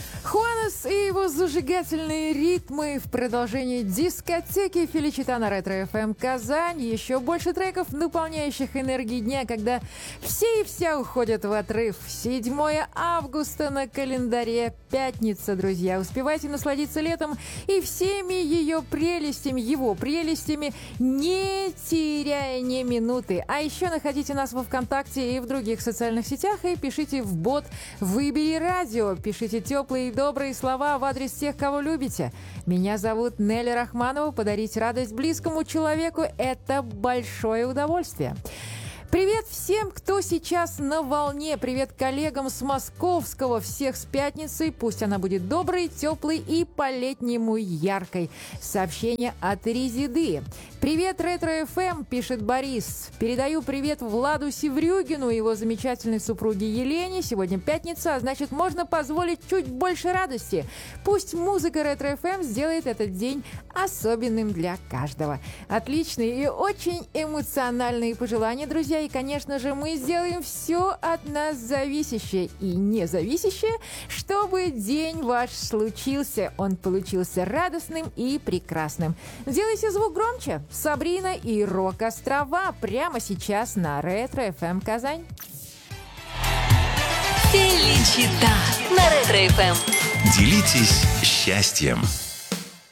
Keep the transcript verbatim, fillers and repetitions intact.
Хуанес и его зажигательные ритмы в продолжении дискотеки Феличита на Ретро-эф эм Казань. Еще больше треков, наполняющих энергией дня, когда все и вся уходят в отрыв. седьмое августа на календаре, пятница, друзья. Успевайте насладиться летом и всеми ее прелестями, его прелестями, не теряя ни минуты. А еще находите нас во ВКонтакте и в других социальных сетях и пишите в бот «Выбери радио». Пишите теплые и добрые слова в адрес тех, кого любите. Меня зовут Нелли Рахманова. Подарить радость близкому человеку – это большое удовольствие. Привет всем, кто сейчас на волне. Привет коллегам с московского. Всех с пятницей. Пусть она будет доброй, теплой и по-летнему яркой. Сообщение от Резиды. Привет, Ретро-эф эм, пишет Борис. Передаю привет Владу Севрюгину и его замечательной супруге Елене. Сегодня пятница, а значит, можно позволить чуть больше радости. Пусть музыка Ретро-эф эм сделает этот день особенным для каждого. Отличные и очень эмоциональные пожелания, друзья. И, конечно же, мы сделаем все от нас зависящее и независящее, чтобы день ваш случился. Он получился радостным и прекрасным. Сделайте звук громче. Сабрина и Рок-острова прямо сейчас на Ретро-эф эм Казань. Феличита на Ретро-эф эм. Делитесь счастьем.